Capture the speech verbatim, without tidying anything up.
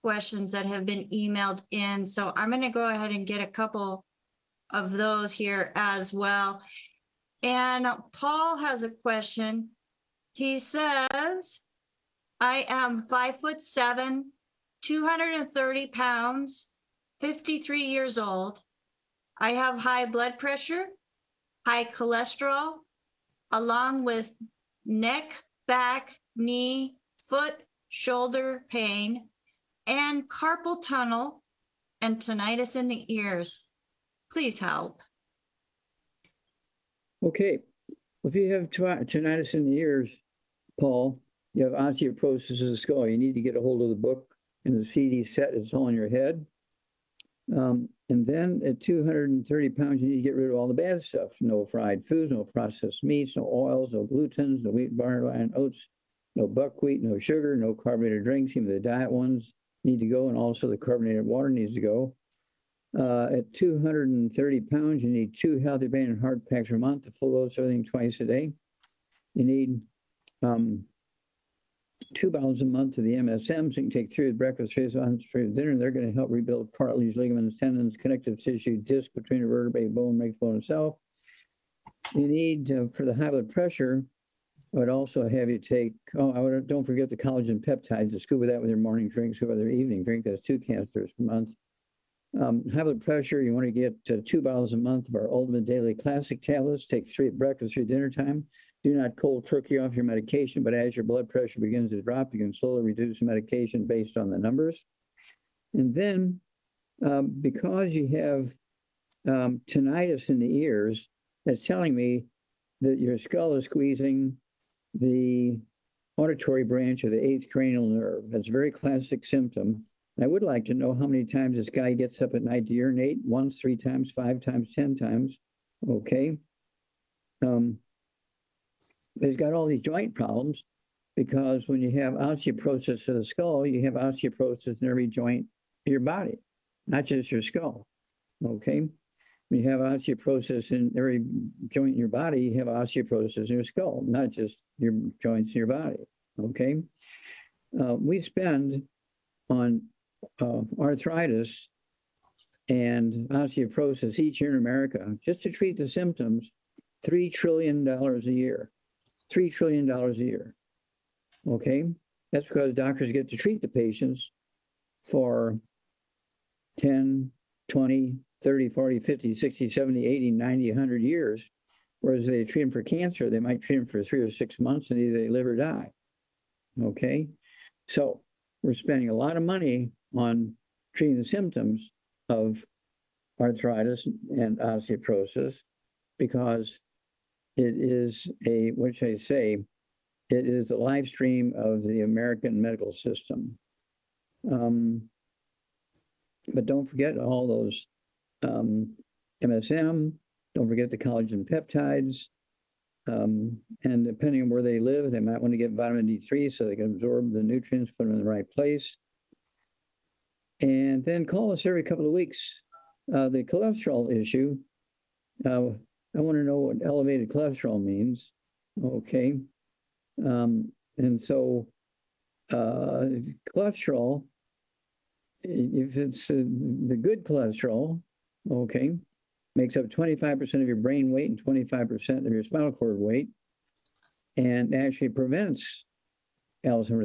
questions that have been emailed in. So I'm going to go ahead and get a couple of those here as well. And Paul has a question. He says, I am five foot seven, two hundred thirty pounds, fifty-three years old. I have high blood pressure, high cholesterol, along with neck, back, knee, foot, shoulder pain, and carpal tunnel and tinnitus in the ears. Please help. Okay, if you have tinnitus in the ears, Paul, you have osteoporosis of the skull. You need to get a hold of the book and the C D set. It's all in your head. Um, and then at two hundred thirty pounds, you need to get rid of all the bad stuff. No fried foods, no processed meats, no oils, no glutens, no wheat, barley, and oats, no buckwheat, no sugar, no carbonated drinks. Even the diet ones need to go, and also the carbonated water needs to go. Uh, at two hundred thirty pounds, you need two healthy brain and heart packs per month, a full dose of everything twice a day. You need um, two bottles a month of the M S M, so you can take three with breakfast, three with dinner. They're going to help rebuild cartilage, ligaments, tendons, connective tissue, disc between the vertebrae, bone, makes bone itself. You need, uh, for the high blood pressure, I would also have you take, oh, I would, don't forget the collagen peptides. Just scuba that with your morning drink, scuba with your evening drink. That's two canisters per month. Um, high blood pressure, you want to get uh, two bottles a month of our Ultimate Daily Classic tablets. Take three at breakfast, three at dinner time. Do not cold turkey off your medication, but as your blood pressure begins to drop, you can slowly reduce the medication based on the numbers. And then, um, because you have um, tinnitus in the ears, that's telling me that your skull is squeezing the auditory branch of the eighth cranial nerve. That's a very classic symptom. And I would like to know how many times this guy gets up at night to urinate. Once, three times, five times, ten times. Okay. Um, he's got all these joint problems because when you have osteoporosis of the skull, you have osteoporosis in every joint of your body, not just your skull. Okay. When you have osteoporosis in every joint in your body, you have osteoporosis in your skull, not just your joints in your body. Okay. Uh, we spend on uh, arthritis and osteoporosis each year in America, just to treat the symptoms, three trillion dollars a year. three trillion dollars a year. Okay. That's because doctors get to treat the patients for ten, twenty, thirty, forty, fifty, sixty, seventy, eighty, ninety, one hundred years. Whereas they treat them for cancer, they might treat them for three or six months and either they live or die. Okay. So we're spending a lot of money on treating the symptoms of arthritis and osteoporosis because it is a, what should I say, it is the live stream of the American medical system. Um, but don't forget all those um, M S M, don't forget the collagen peptides. Um, and depending on where they live, they might want to get vitamin D three so they can absorb the nutrients, put them in the right place. And then call us every couple of weeks. Uh, the cholesterol issue, uh, I want to know what elevated cholesterol means. Okay. Um, and so uh, cholesterol, if it's uh, the good cholesterol, okay, makes up twenty-five percent of your brain weight and twenty-five percent of your spinal cord weight, and actually prevents Alzheimer's